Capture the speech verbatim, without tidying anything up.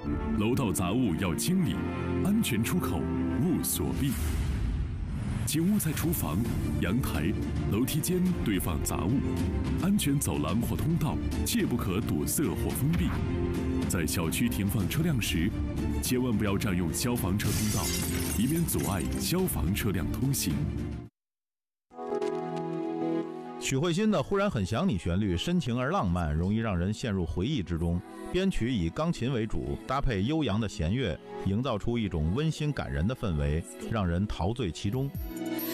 楼道杂物要清理，安全出口勿锁闭。请勿在厨房、阳台、楼梯间堆放杂物，安全走廊或通道切不可堵塞或封闭。在小区停放车辆时，千万不要占用消防车通道，以免阻碍消防车辆通行。 许慧欣的《忽然很想你》旋律深情而浪漫，容易让人陷入回忆之中。编曲以钢琴为主，搭配悠扬的弦乐，营造出一种温馨感人的氛围，让人陶醉其中。